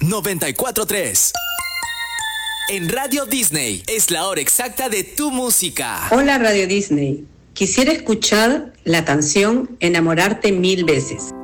94.3. En Radio Disney es la hora exacta de tu música. Hola Radio Disney, quisiera escuchar la canción Enamorarte 1000 veces.